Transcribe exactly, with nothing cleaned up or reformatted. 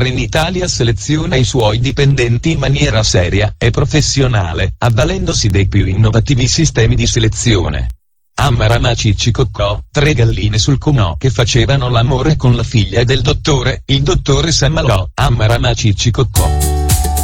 Trenitalia seleziona i suoi dipendenti in maniera seria e professionale, avvalendosi dei più innovativi sistemi di selezione. Amarama Ciccicoccò, tre galline sul comò che facevano l'amore con la figlia del dottore, il dottore Sammalò, Amarama Ciccicoccò.